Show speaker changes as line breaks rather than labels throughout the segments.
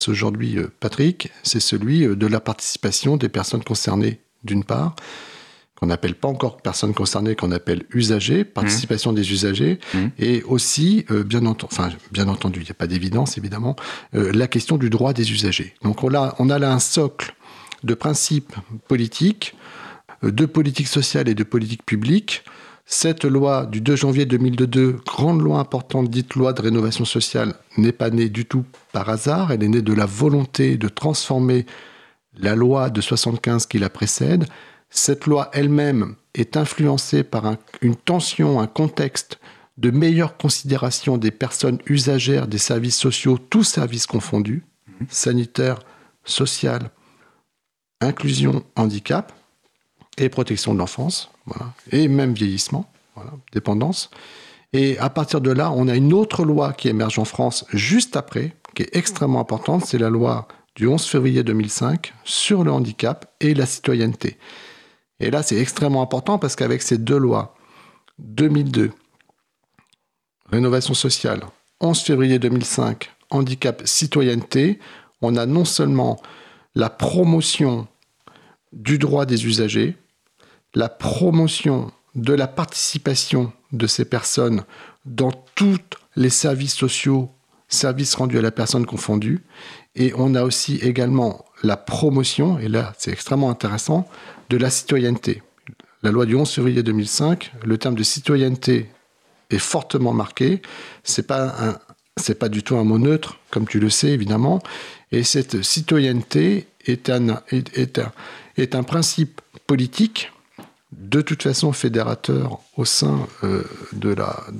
aujourd'hui, Patrick, c'est celui de la participation des personnes concernées, d'une part, qu'on n'appelle pas encore personnes concernées, qu'on appelle usagers, participation des usagers, et aussi, bien entendu, il n'y a pas d'évidence, évidemment, la question du droit des usagers. Donc on a là un socle de principes politiques, de politique sociale et de politique publique. Cette loi du 2 janvier 2002, grande loi importante, dite loi de rénovation sociale, n'est pas née du tout par hasard. Elle est née de la volonté de transformer la loi de 75 qui la précède. Cette loi elle-même est influencée par une tension, un contexte de meilleure considération des personnes usagères des services sociaux, tous services confondus, sanitaire, social, inclusion, handicap et protection de l'enfance, voilà, et même vieillissement, voilà, dépendance. Et à partir de là, on a une autre loi qui émerge en France juste après, qui est extrêmement importante, c'est la loi du 11 février 2005 sur le handicap et la citoyenneté. Et là, c'est extrêmement important parce qu'avec ces deux lois, 2002, rénovation sociale, 11 février 2005, handicap, citoyenneté, on a non seulement la promotion du droit des usagers, la promotion de la participation de ces personnes dans tous les services sociaux, services rendus à la personne confondus, et on a aussi également la promotion, et là c'est extrêmement intéressant, de la citoyenneté. La loi du 11 février 2005, le terme de citoyenneté est fortement marqué, c'est pas du tout un mot neutre, comme tu le sais évidemment, et cette citoyenneté est un principe politique, de toute façon fédérateur au sein de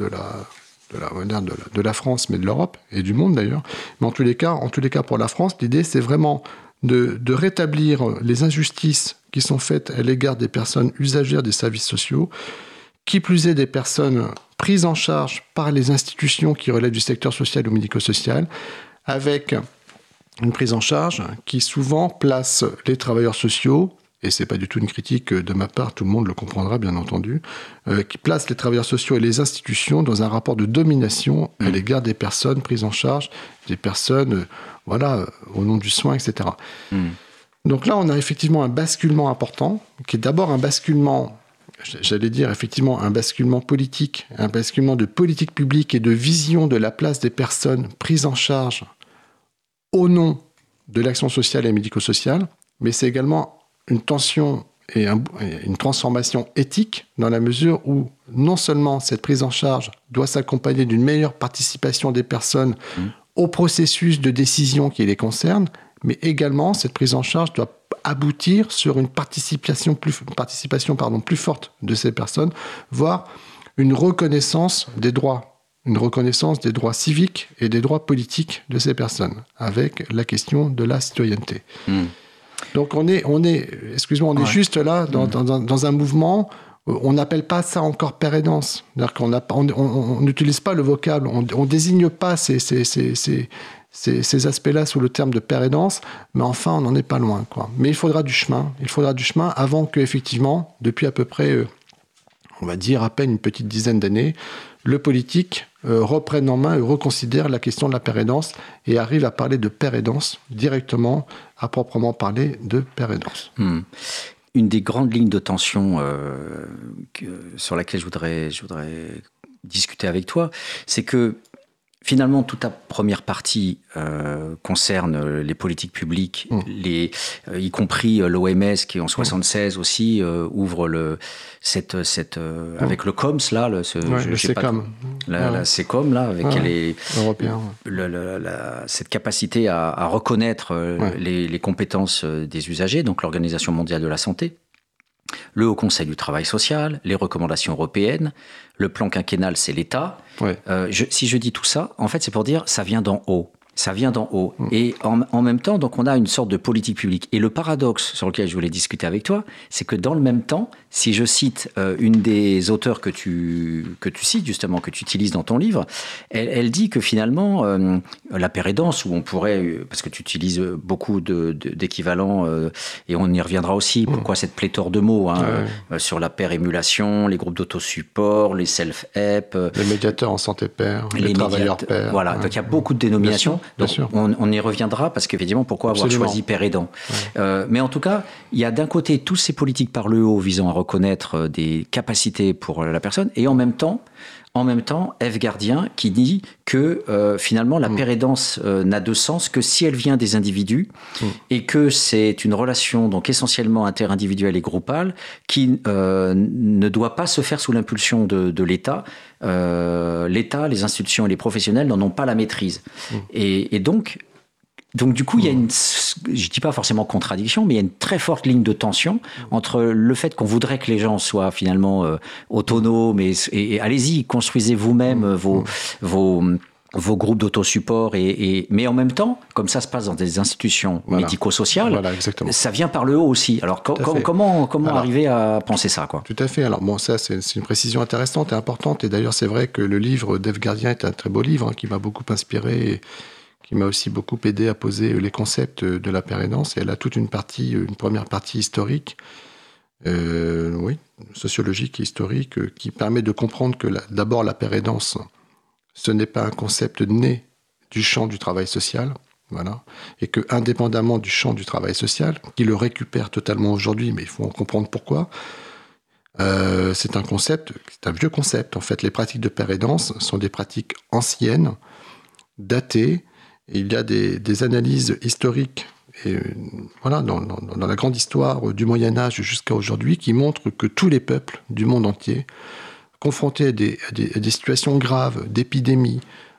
la France, mais de l'Europe et du monde d'ailleurs. Mais en tous les cas, pour la France, l'idée c'est vraiment de rétablir les injustices qui sont faites à l'égard des personnes usagères des services sociaux, qui plus est des personnes prises en charge par les institutions qui relèvent du secteur social ou médico-social, avec une prise en charge qui souvent place les travailleurs sociaux, et ce n'est pas du tout une critique de ma part, tout le monde le comprendra bien entendu, qui place les travailleurs sociaux et les institutions dans un rapport de domination à l'égard des personnes prises en charge, des personnes, au nom du soin, etc. Donc là, on a effectivement un basculement important, qui est d'abord un basculement, j'allais dire effectivement un basculement politique, un basculement de politique publique et de vision de la place des personnes prises en charge au nom de l'action sociale et médico-sociale, mais c'est également une tension et une transformation éthique dans la mesure où non seulement cette prise en charge doit s'accompagner d'une meilleure participation des personnes au processus de décision qui les concerne, mais également cette prise en charge doit aboutir sur une participation plus forte de ces personnes, voire une reconnaissance des droits civiques et des droits politiques de ces personnes, avec la question de la citoyenneté. Donc on est juste là dans un mouvement, on n'appelle pas ça encore père aidance, c'est-à-dire on n'utilise pas le vocable, on désigne pas ces aspects-là sous le terme de père aidance, mais enfin on n'en est pas loin, quoi. Mais il faudra du chemin avant que effectivement, depuis à peu près, on va dire à peine une petite dizaine d'années, le politique reprenne en main et reconsidère la question de la père aidance et arrive à parler de père aidance directement, à proprement parler de père aidance.
Une des grandes lignes de tension sur laquelle je voudrais discuter avec toi, c'est que finalement, toute ta première partie concerne les politiques publiques, y compris l'OMS qui en 76 aussi ouvre avec le COMS là, le CECOM, la CECOM là, avec cette capacité à reconnaître les compétences des usagers, donc l'Organisation mondiale de la santé. Le Haut Conseil du travail social, les recommandations européennes, le plan quinquennal, c'est l'État. Si je dis tout ça, en fait, c'est pour dire ça vient d'en haut. Ça vient d'en haut. Et en même temps, donc, on a une sorte de politique publique. Et le paradoxe sur lequel je voulais discuter avec toi, c'est que dans le même temps, si je cite une des auteurs que tu cites, justement, que tu utilises dans ton livre, elle dit que finalement, la père aidance, où on pourrait, parce que tu utilises beaucoup d'équivalents, et on y reviendra aussi, pourquoi cette pléthore de mots, sur la père émulation, les groupes d'autosupport, les self-help,
les médiateurs en santé père, les travailleurs pères.
Voilà, donc il y a beaucoup de dénominations. Donc, on y reviendra parce qu'effectivement, pourquoi avoir choisi père aidant ? Mais en tout cas, il y a d'un côté tous ces politiques par le haut visant à reconnaître des capacités pour la personne, et en même temps, Ève Gardien qui dit que finalement la pérédance n'a de sens que si elle vient des individus et que c'est une relation donc essentiellement interindividuelle et groupale qui ne doit pas se faire sous l'impulsion de l'État. L'État, les institutions et les professionnels n'en ont pas la maîtrise. Et donc du coup, il y a je dis pas forcément contradiction, mais il y a une très forte ligne de tension entre le fait qu'on voudrait que les gens soient finalement autonomes et allez-y, construisez vous-même vos groupes d'autosupport mais en même temps, comme ça se passe dans des institutions médico-sociales, ça vient par le haut aussi. Alors comment arriver à penser ça, quoi ?
Tout à fait. Alors bon, ça c'est une précision intéressante et importante. Et d'ailleurs, c'est vrai que le livre d'Ève Gardien est un très beau livre qui m'a beaucoup inspiré. Qui m'a aussi beaucoup aidé à poser les concepts de la pérédance. Et elle a toute une première partie historique, sociologique et historique, qui permet de comprendre que d'abord la pérédance, ce n'est pas un concept né du champ du travail social, voilà, et que indépendamment du champ du travail social, qui le récupère totalement aujourd'hui, mais il faut en comprendre pourquoi, c'est un vieux concept. En fait, les pratiques de pérédance sont des pratiques anciennes, datées. Il y a des analyses historiques et, dans la grande histoire du Moyen-Âge jusqu'à aujourd'hui qui montrent que tous les peuples du monde entier, confrontés à des situations graves, d'épidémies,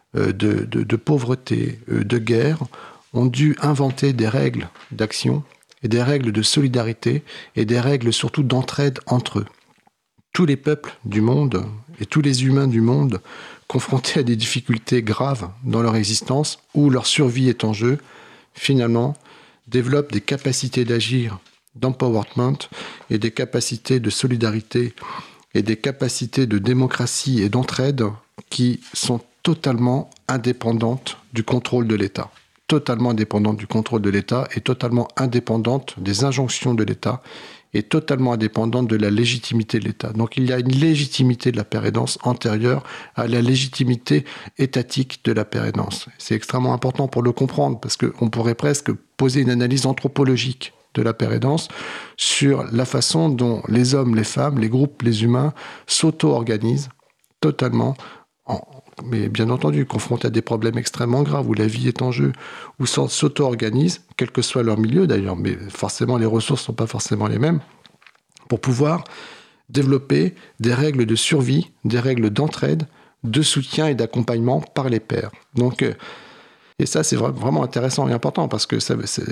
de pauvreté, de guerre, ont dû inventer des règles d'action et des règles de solidarité et des règles surtout d'entraide entre eux. Tous les peuples du monde et tous les humains du monde confrontés à des difficultés graves dans leur existence, où leur survie est en jeu, finalement, développent des capacités d'agir, d'empowerment, et des capacités de solidarité, et des capacités de démocratie et d'entraide qui sont totalement indépendantes du contrôle de l'État. Totalement indépendantes du contrôle de l'État et totalement indépendantes des injonctions de l'État et totalement indépendante de la légitimité de l'État. Donc il y a une légitimité de la pérédance antérieure à la légitimité étatique de la pérédance. C'est extrêmement important pour le comprendre, parce qu'on pourrait presque poser une analyse anthropologique de la pérédance sur la façon dont les hommes, les femmes, les groupes, les humains s'auto-organisent totalement, mais bien entendu, confrontés à des problèmes extrêmement graves, où la vie est en jeu, où s'auto-organisent, quel que soit leur milieu d'ailleurs, mais forcément les ressources ne sont pas forcément les mêmes, pour pouvoir développer des règles de survie, des règles d'entraide, de soutien et d'accompagnement par les pairs. Donc, et ça, c'est vraiment intéressant et important, parce que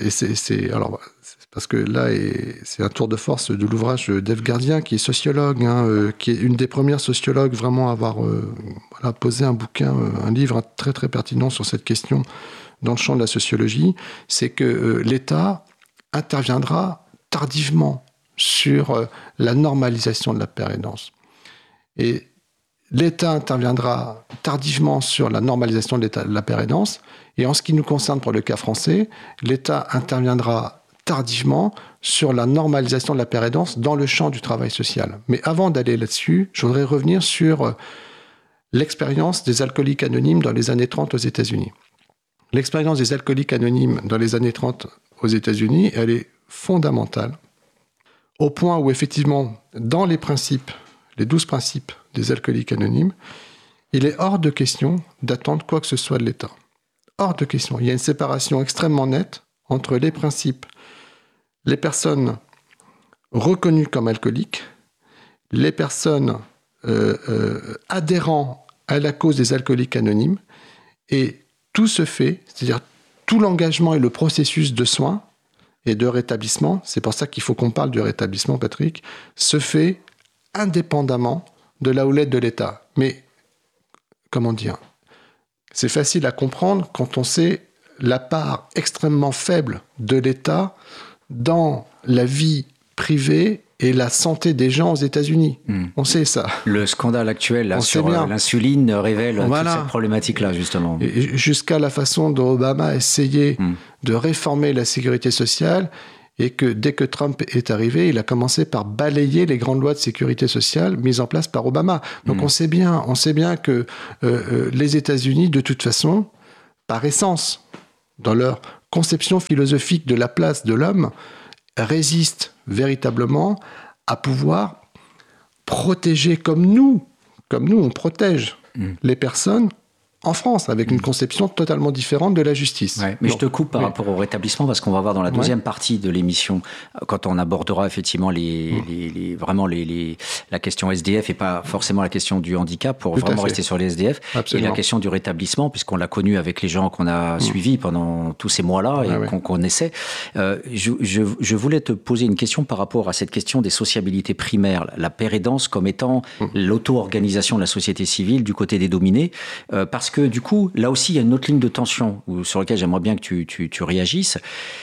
parce que là, c'est un tour de force de l'ouvrage d'Ève Gardien, qui est sociologue, qui est une des premières sociologues vraiment à avoir posé un livre très très pertinent sur cette question dans le champ de la sociologie. C'est que l'État interviendra tardivement sur la normalisation de la pérédance. Et l'État interviendra tardivement sur la normalisation de la pérédance. Et en ce qui nous concerne pour le cas français, l'État interviendra tardivement sur la normalisation de la pérédance dans le champ du travail social. Mais avant d'aller là-dessus, je voudrais revenir sur l'expérience des alcooliques anonymes dans les années 30 aux États-Unis. L'expérience des alcooliques anonymes dans les années 30 aux États-Unis, elle est fondamentale, au point où effectivement, dans les 12 principes des alcooliques anonymes, il est hors de question d'attendre quoi que ce soit de l'État. Hors de question. Il y a une séparation extrêmement nette entre les principes, les personnes reconnues comme alcooliques, les personnes adhérant à la cause des alcooliques anonymes, et tout se fait, c'est-à-dire tout l'engagement et le processus de soins et de rétablissement, c'est pour ça qu'il faut qu'on parle du rétablissement, Patrick, se fait indépendamment de la houlette de l'État. Mais, comment dire, c'est facile à comprendre quand on sait la part extrêmement faible de l'État dans la vie privée et la santé des gens aux États-Unis. On sait ça.
Le scandale actuel là, sur l'insuline révèle toute cette problématique-là, justement.
Et jusqu'à la façon dont Obama a essayé de réformer la sécurité sociale, et que dès que Trump est arrivé, il a commencé par balayer les grandes lois de sécurité sociale mises en place par Obama. Donc on sait bien que les États-Unis, de toute façon, par essence, dans leur conception philosophique de la place de l'homme, résistent véritablement à pouvoir protéger comme nous on protège les personnes en France, avec une conception totalement différente de la justice.
Ouais, mais je te coupe par rapport au rétablissement, parce qu'on va voir dans la deuxième partie de l'émission, quand on abordera effectivement la question SDF et pas forcément la question du handicap, pour vraiment rester sur les SDF, Absolument. Et la question du rétablissement, puisqu'on l'a connu avec les gens qu'on a suivis pendant tous ces mois-là et qu'on connaissait. Je voulais te poser une question par rapport à cette question des sociabilités primaires, la pérédance comme étant l'auto-organisation de la société civile du côté des dominés, parce que du coup, là aussi, il y a une autre ligne de tension sur laquelle j'aimerais bien que tu réagisses.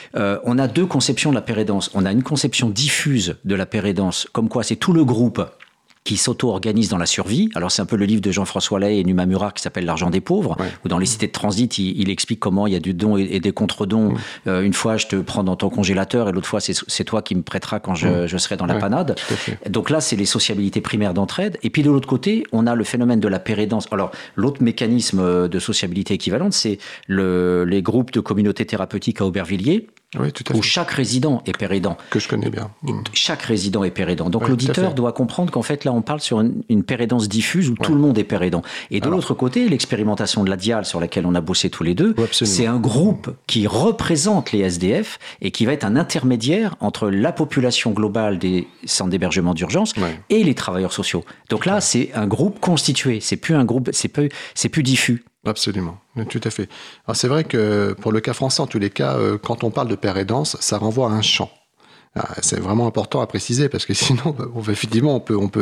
On a deux conceptions de la pérédance. On a une conception diffuse de la pérédance, comme quoi c'est tout le groupe qui s'auto-organise dans la survie. Alors, c'est un peu le livre de Jean-François Lay et Numa Murar qui s'appelle L'argent des pauvres, où dans les cités de transit, il explique comment il y a du don et des contre-dons. Une fois, je te prends dans ton congélateur et l'autre fois, c'est toi qui me prêteras quand je serai dans la panade. Donc là, c'est les sociabilités primaires d'entraide. Et puis, de l'autre côté, on a le phénomène de la pérédance. Alors, l'autre mécanisme de sociabilité équivalente, c'est les groupes de communautés thérapeutiques à Aubervilliers, où chaque résident est pérédant.
Que je connais bien.
Chaque résident est pérédant. Donc l'auditeur doit comprendre qu'en fait, là, on parle sur une pérédance diffuse où tout le monde est pérédant. Et de l'autre côté, l'expérimentation de la DIAL sur laquelle on a bossé tous les deux, c'est un groupe qui représente les SDF et qui va être un intermédiaire entre la population globale des centres d'hébergement d'urgence et les travailleurs sociaux. Donc là, c'est un groupe constitué. C'est plus un groupe, c'est plus diffus.
Absolument, tout à fait. Alors c'est vrai que pour le cas français, en tous les cas, quand on parle de pérédance, ça renvoie à un champ. C'est vraiment important à préciser parce que sinon, effectivement,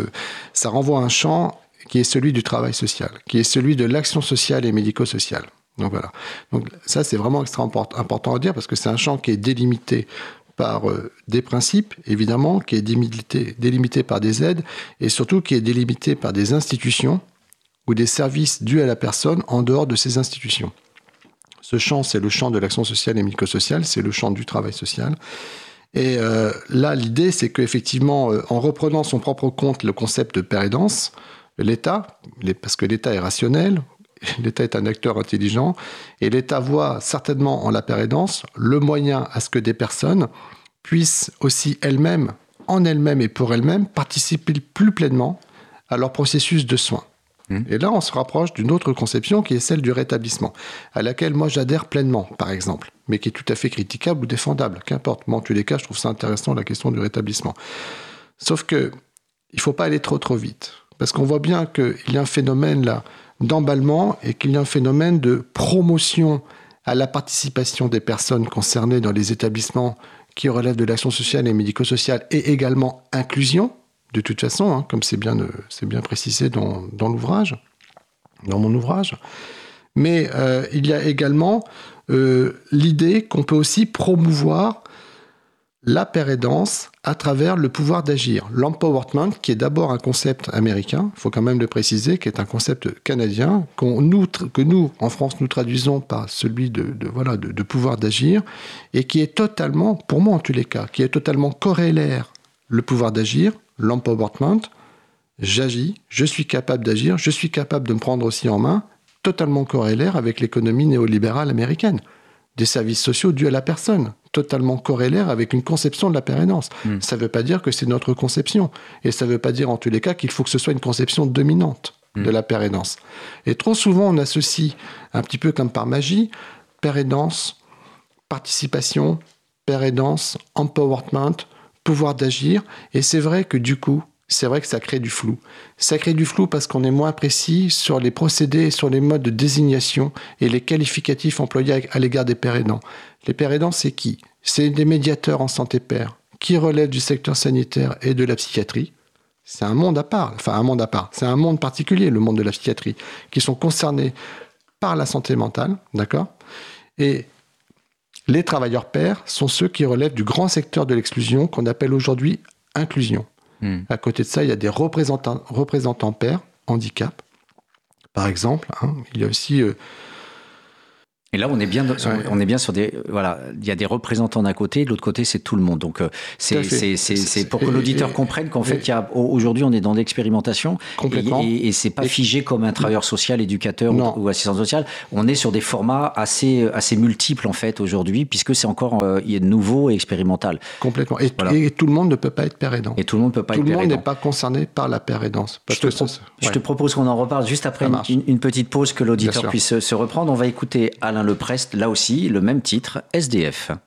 ça renvoie à un champ qui est celui du travail social, qui est celui de l'action sociale et médico-sociale. Donc voilà. Donc ça, c'est vraiment extrêmement important à dire parce que c'est un champ qui est délimité par des principes, évidemment, qui est délimité par des aides et surtout qui est délimité par des institutions ou des services dus à la personne en dehors de ces institutions. Ce champ, c'est le champ de l'action sociale et médico-sociale, c'est le champ du travail social. Et là, l'idée, c'est qu'effectivement, en reprenant son propre compte le concept de pérédance, l'État, parce que l'État est rationnel, l'État est un acteur intelligent, et l'État voit certainement en la pérédance le moyen à ce que des personnes puissent aussi elles-mêmes, en elles-mêmes et pour elles-mêmes, participer plus pleinement à leur processus de soins. Et là, on se rapproche d'une autre conception qui est celle du rétablissement, à laquelle moi j'adhère pleinement, par exemple, mais qui est tout à fait critiquable ou défendable, qu'importe. Moi, en tous les cas, je trouve ça intéressant, la question du rétablissement. Sauf que il ne faut pas aller trop vite, parce qu'on voit bien qu'il y a un phénomène là d'emballement et qu'il y a un phénomène de promotion à la participation des personnes concernées dans les établissements qui relèvent de l'action sociale et médico-sociale et également inclusion. De toute façon, comme c'est bien précisé dans l'ouvrage, dans mon ouvrage. Mais il y a également l'idée qu'on peut aussi promouvoir la pérédance à travers le pouvoir d'agir. L'empowerment, qui est d'abord un concept américain, il faut quand même le préciser, qui est un concept canadien, que nous, en France, nous traduisons par celui de pouvoir d'agir, et qui est totalement, pour moi en tous les cas, qui est totalement corrélaire, le pouvoir d'agir, l'empowerment, j'agis, je suis capable d'agir, je suis capable de me prendre aussi en main, totalement corrélaire avec l'économie néolibérale américaine. Des services sociaux dus à la personne, totalement corrélaire avec une conception de la pérédance. Ça ne veut pas dire que c'est notre conception. Et ça ne veut pas dire en tous les cas qu'il faut que ce soit une conception dominante de la pérédance. Et trop souvent, on associe, un petit peu comme par magie, pérédance, participation, pérédance, empowerment, pouvoir d'agir, et c'est vrai que du coup, c'est vrai que ça crée du flou. Ça crée du flou parce qu'on est moins précis sur les procédés, sur les modes de désignation et les qualificatifs employés à l'égard des pérédants. Les pérédants, c'est qui ? C'est des médiateurs en santé pair qui relèvent du secteur sanitaire et de la psychiatrie. C'est un monde à part, c'est un monde particulier, le monde de la psychiatrie, qui sont concernés par la santé mentale, d'accord ? Et les travailleurs pairs sont ceux qui relèvent du grand secteur de l'exclusion qu'on appelle aujourd'hui inclusion. À côté de ça, il y a des représentants pairs, handicap, par exemple. Il y a aussi...
Et là, on est bien sur des, voilà, il y a des représentants d'un côté, de l'autre côté, c'est tout le monde. Donc, c'est pour que l'auditeur comprenne qu'en fait, aujourd'hui, on est dans l'expérimentation.
Complètement.
Et c'est pas figé comme un travailleur social, éducateur ou assistant social. On est sur des formats assez multiples, en fait, aujourd'hui, puisque c'est encore nouveau et expérimental.
Complètement. Et tout le monde ne peut pas être père aidant.
Et tout le monde peut pas être père aidant.
Tout le monde n'est pas concerné par la père aidance.
Je te propose qu'on en reparle juste après une petite pause, que l'auditeur puisse se reprendre. On va écouter Alain Leprest, là aussi, le même titre, SDF.